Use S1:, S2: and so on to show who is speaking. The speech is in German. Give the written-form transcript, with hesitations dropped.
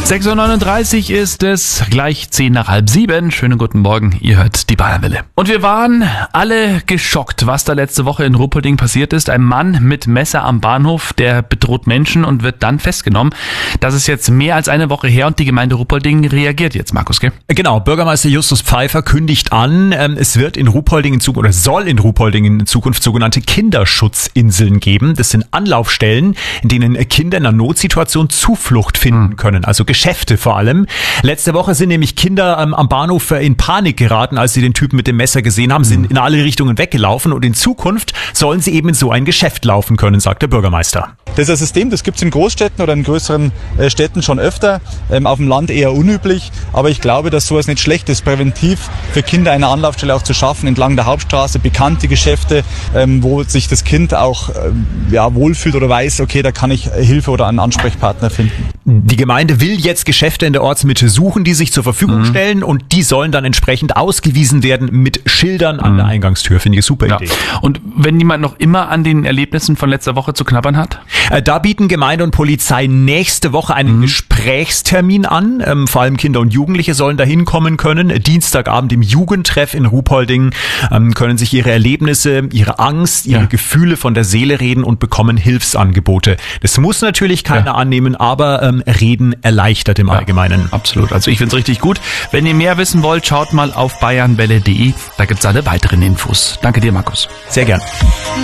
S1: 6:39 Uhr ist es, gleich 6:10. Schönen guten Morgen, ihr hört die Bayernwelle. Und wir waren alle geschockt, was da letzte Woche in Ruppolding passiert ist. Ein Mann mit Messer am Bahnhof, der bedroht Menschen und wird dann festgenommen. Das ist jetzt mehr als eine Woche her und die Gemeinde Ruppolding reagiert jetzt, Markus, gell?
S2: Genau, Bürgermeister Justus Pfeiffer kündigt an, es wird in Ruppolding in Zukunft, oder soll in Ruppolding in Zukunft sogenannte Kinderschutzinseln geben. Das sind Anlaufstellen, in denen Kinder in einer Notsituation Zuflucht finden können, also Geschäfte vor allem. Letzte Woche sind nämlich Kinder am Bahnhof in Panik geraten, als sie den Typen mit dem Messer gesehen haben, sind in alle Richtungen weggelaufen und in Zukunft sollen sie eben in so ein Geschäft laufen können, sagt der Bürgermeister.
S3: Das ist ein System, das gibt es in Großstädten oder in größeren Städten schon öfter, auf dem Land eher unüblich, aber ich glaube, dass sowas nicht schlecht ist, präventiv für Kinder eine Anlaufstelle auch zu schaffen, entlang der Hauptstraße, bekannte Geschäfte, wo sich das Kind auch wohlfühlt oder weiß, okay, da kann ich Hilfe oder einen Ansprechpartner finden.
S2: Die Gemeinde will jetzt Geschäfte in der Ortsmitte suchen, die sich zur Verfügung stellen und die sollen dann entsprechend ausgewiesen werden mit Schildern an der Eingangstür. Finde ich eine super Idee.
S1: Und wenn jemand noch immer an den Erlebnissen von letzter Woche zu knabbern hat?
S2: Da bieten Gemeinde und Polizei nächste Woche einen Gesprächstermin an. Vor allem Kinder und Jugendliche sollen da hinkommen können. Dienstagabend im Jugendtreff in Ruppolding können sich ihre Erlebnisse, ihre Angst, ihre Gefühle von der Seele reden und bekommen Hilfsangebote. Das muss natürlich keiner annehmen, aber Reden erleichtert im Allgemeinen.
S1: Absolut. Also ich finde es richtig gut. Wenn ihr mehr wissen wollt, schaut mal auf bayernwelle.de. Da gibt's alle weiteren Infos. Danke dir, Markus.
S2: Sehr gern.